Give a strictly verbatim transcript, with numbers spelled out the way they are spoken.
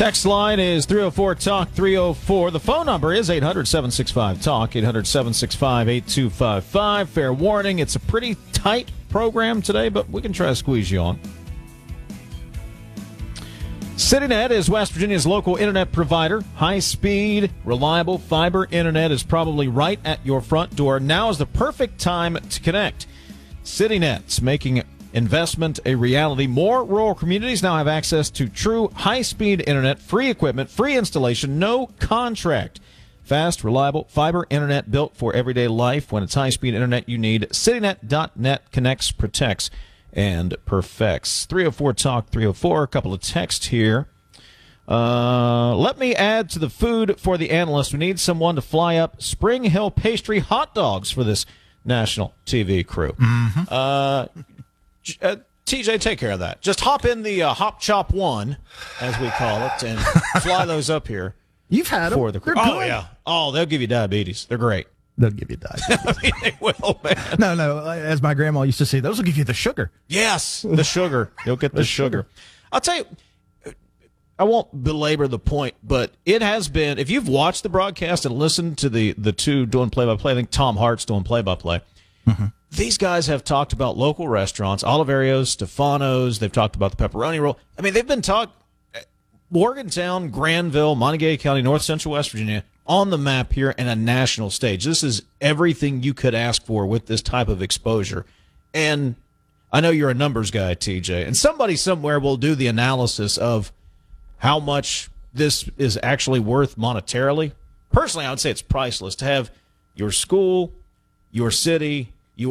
Text line is three oh four talk three oh four. The phone number is eight hundred, seven six five, talk, eight hundred, seven six five, eight two five five. Fair warning, it's a pretty tight program today, but we can try to squeeze you on. CityNet is West Virginia's local internet provider. High-speed, reliable fiber internet is probably right at your front door. Now is the perfect time to connect. CityNet's making investment a reality. More rural communities now have access to true high-speed internet, free equipment, free installation, no contract. Fast, reliable fiber internet built for everyday life. When it's high-speed internet you need, CityNet dot net connects, protects, and perfects. three oh four talk three oh four. A couple of texts here. Uh, let me add to the food for the analyst. We need someone to fly up Spring Hill pastry hot dogs for this national T V crew. Mm-hmm. Uh, uh, T J, take care of that. Just hop in the uh, Hop Chop One, as we call it, and fly those up here. You've had them. For the crew. They're Oh, good. yeah. Oh, they'll give you diabetes. They're great. They'll give you diabetes. I mean, they will, man. No, no. As my grandma used to say, those will give you the sugar. Yes, the sugar. You'll get the, The sugar. sugar. I'll tell you, I won't belabor the point, but it has been, if you've watched the broadcast and listened to the, the two doing play-by-play, I think Tom Hart's doing play-by-play, Mm-hmm. these guys have talked about local restaurants, Oliverios, Stefano's, they've talked about the pepperoni roll. I mean, they've been talking, Morgantown, Granville, Montague County, North Central West Virginia, on the map here and a national stage. This is everything you could ask for with this type of exposure. And I know you're a numbers guy, T J, and somebody somewhere will do the analysis of how much this is actually worth monetarily. Personally, I would say it's priceless to have your school, your city,